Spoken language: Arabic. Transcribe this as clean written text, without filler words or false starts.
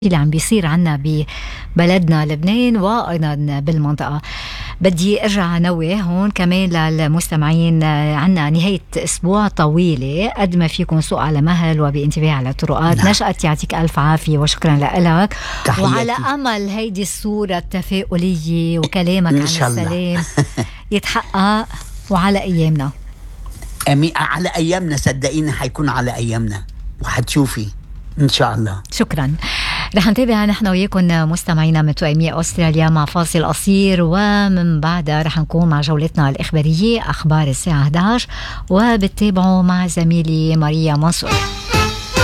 اللي عم بيصير عنا ببلدنا لبنان وأيضا بالمنطقة. بدي أرجع نوه هون كمان للمستمعين، عنا نهاية أسبوع طويلة، قد ما فيكم سوق على مهل وبانتباه على الطرقات. نعم. نشأت يعطيك ألف عافية وشكرا لك، تحياتي. وعلى أمل هيدي الصورة التفاؤلية وكلامك عن السلام يتحقق وعلى أيامنا. على أيامنا، صدقيني حيكون على أيامنا وحتشوفي إن شاء الله. شكرا. رح نتابع نحن وياكم مستمعينا من توأمية أستراليا مع فاصل قصير، ومن بعدها رح نكون مع جولتنا الإخبارية أخبار الساعة 11، وبتتابعوا مع زميلي ماريا منصور.